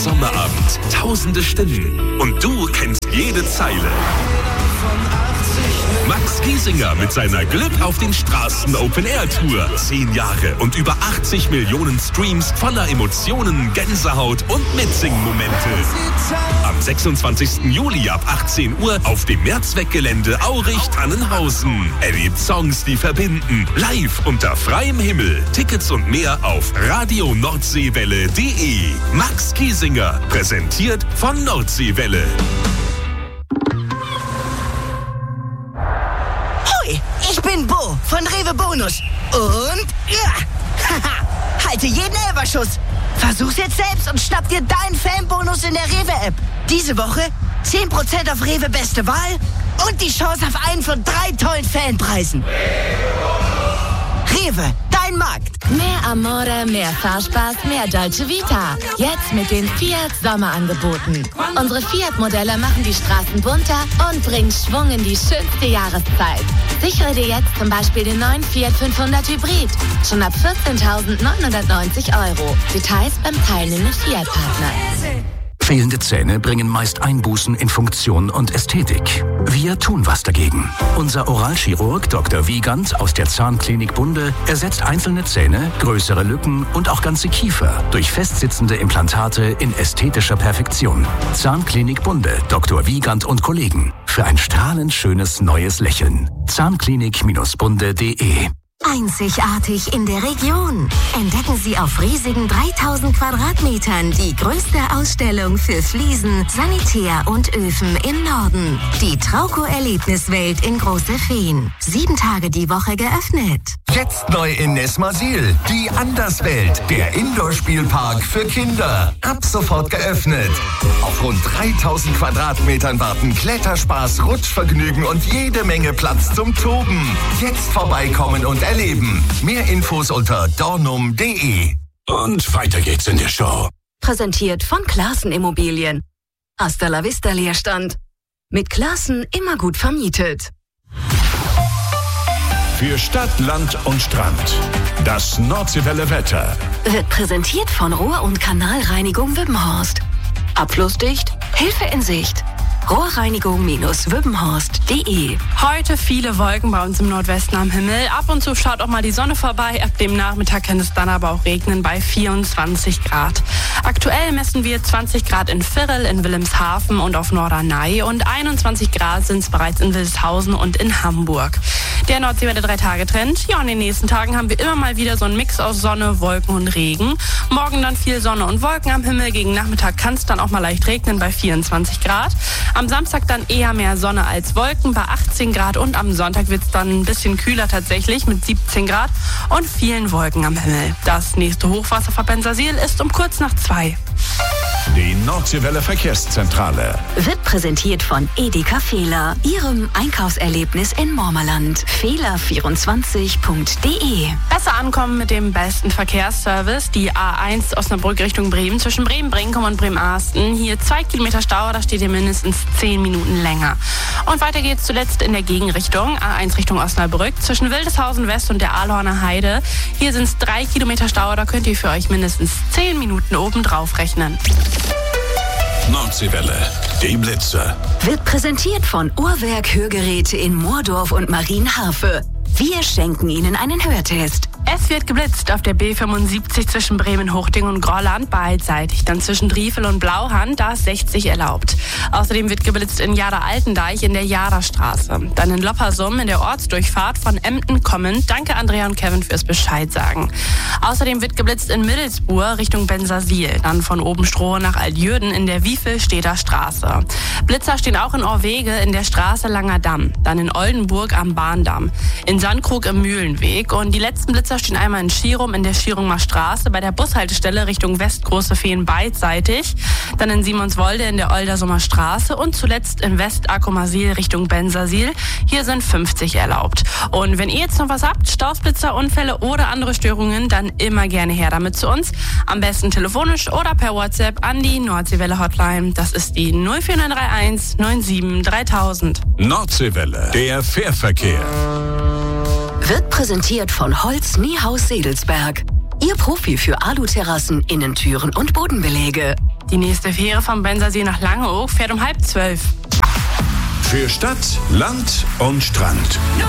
Sommerabend, tausende Stimmen und du kennst jede Zeile. Max Giesinger mit seiner Glück auf den Straßen Open-Air-Tour. 10 Jahre und über 80 Millionen Streams voller Emotionen, Gänsehaut und Mitsingen-Momente. Am 26. Juli ab 18 Uhr auf dem Mehrzweckgelände Aurich-Tannenhausen. Erlebt Songs, die verbinden. Live unter freiem Himmel. Tickets und mehr auf radionordseewelle.de. Max Giesinger, präsentiert von Nordseewelle. Ich bin Bo von Rewe Bonus. Und ja, halte jeden Elberschuss. Versuch's jetzt selbst und schnapp dir deinen Fanbonus in der Rewe-App. Diese Woche 10% auf Rewe Beste Wahl und die Chance auf einen von 3 tollen Fanpreisen. Rewe, dein Markt. Mehr Amore, mehr Fahrspaß, mehr Dolce Vita. Jetzt mit den Fiat Sommerangeboten. Unsere Fiat-Modelle machen die Straßen bunter und bringen Schwung in die schönste Jahreszeit. Sichere dir jetzt zum Beispiel den neuen Fiat 500 Hybrid. Schon ab 14.990 €. Details beim teilnehmenden Fiat-Partner. Fehlende Zähne bringen meist Einbußen in Funktion und Ästhetik. Wir tun was dagegen. Unser Oralchirurg Dr. Wiegand aus der Zahnklinik Bunde ersetzt einzelne Zähne, größere Lücken und auch ganze Kiefer durch festsitzende Implantate in ästhetischer Perfektion. Zahnklinik Bunde, Dr. Wiegand und Kollegen. Für ein strahlend schönes neues Lächeln. Zahnklinik-bunde.de. Einzigartig in der Region. Entdecken Sie auf riesigen 3000 Quadratmetern die größte Ausstellung für Fliesen, Sanitär und Öfen im Norden. Die Trauco-Erlebniswelt in Große Feen. 7 Tage die Woche geöffnet. Jetzt neu in Nesmasil. Die Anderswelt. Der Indoor-Spielpark für Kinder. Ab sofort geöffnet. Auf rund 3000 Quadratmetern warten Kletterspaß, Rutschvergnügen und jede Menge Platz zum Toben. Jetzt vorbeikommen und erleben. Mehr Infos unter dornum.de. Und weiter geht's in der Show. Präsentiert von Classen Immobilien. Hasta la vista Leerstand. Mit Classen immer gut vermietet. Für Stadt, Land und Strand. Das Nordseewelle Wetter. Wird präsentiert von Rohr- und Kanalreinigung Wippenhorst. Abflussdicht, Hilfe in Sicht. Rohrreinigung-wippenhorst.de. Heute viele Wolken bei uns im Nordwesten am Himmel. Ab und zu schaut auch mal die Sonne vorbei. Ab dem Nachmittag kann es dann aber auch regnen bei 24 Grad. Aktuell messen wir 20 Grad in Virrel, in Wilhelmshaven und auf Norderney und 21 Grad sind es bereits in Wildeshausen und in Hamburg. Der Nordseewelle 3-Tage-Trend. Ja, in den nächsten Tagen haben wir immer mal wieder so einen Mix aus Sonne, Wolken und Regen. Morgen dann viel Sonne und Wolken am Himmel. Gegen Nachmittag kann es dann auch mal leicht regnen bei 24 Grad. Am Samstag dann eher mehr Sonne als Wolken bei 18 Grad und am Sonntag wird es dann ein bisschen kühler tatsächlich mit 17 Grad und vielen Wolken am Himmel. Das nächste Hochwasser vor Bensersiel ist um kurz nach 2. Die Nordseewelle Verkehrszentrale. Wird präsentiert von Edeka Fehler, Ihrem Einkaufserlebnis in Mormerland. Fehler24.de. Besser ankommen mit dem besten Verkehrsservice. Die A1 Osnabrück Richtung Bremen zwischen Bremen-Brinkum und Bremen-Arsten. Hier 2 Kilometer Stau, da steht ihr mindestens 10 Minuten länger. Und weiter geht's zuletzt in der Gegenrichtung. A1 Richtung Osnabrück zwischen Wildeshausen West und der Ahlhorner Heide. Hier sind es 3 Kilometer Stau, da könnt ihr für euch mindestens 10 Minuten obendrauf rechnen. Nordseewelle, die Blitzer. Wird präsentiert von Uhrwerk Hörgeräte in Moordorf und Marienharfe. Wir schenken Ihnen einen Hörtest. Es wird geblitzt auf der B75 zwischen Bremen-Hochding und Grolland beidseitig. Dann zwischen Driefel und Blauhand, da ist 60 erlaubt. Außerdem wird geblitzt in Jada-Altendeich in der Jada-Straße. Dann in Loppersum in der Ortsdurchfahrt von Emden kommend. Danke Andrea und Kevin fürs Bescheid sagen. Außerdem wird geblitzt in Middelsbuhr Richtung Bensersiel. Dann von Obenstroh nach Altjürden in der Wiefelstädter Straße. Blitzer stehen auch in Orwege in der Straße Langer Damm. Dann in Oldenburg am Bahndamm. In Sandkrug im Mühlenweg. Und die letzten Blitzer stehen einmal in Schirum in der Schirumer Straße bei der Bushaltestelle Richtung West Große Feen beidseitig, dann in Simonswolde in der Oldersumer Straße und zuletzt in West Akomasil Richtung Bensersiel. Hier sind 50 erlaubt. Und wenn ihr jetzt noch was habt, Staus, Blitzer, Unfälle oder andere Störungen, dann immer gerne her damit zu uns. Am besten telefonisch oder per WhatsApp an die Nordseewelle Hotline. Das ist die 04931 97 3000. Nordseewelle, der Fährverkehr. Wird präsentiert von Holz Niehaus Sedelsberg. Ihr Profi für Aluterrassen, Innentüren und Bodenbeläge. Die nächste Fähre vom Bensersee nach Langeoog fährt um 11:30. Für Stadt, Land und Strand.